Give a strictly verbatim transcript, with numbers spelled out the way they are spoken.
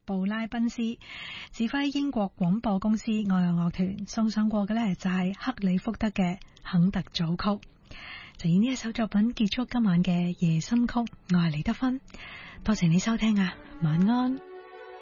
布拉賓斯，指揮英國廣播公司愛樂樂團送上過嘅呢，就係克里福德嘅肯特組曲。就以呢一首作品結束今晚嘅夜深曲，我係李德芬，多謝你收聽啊，晚安。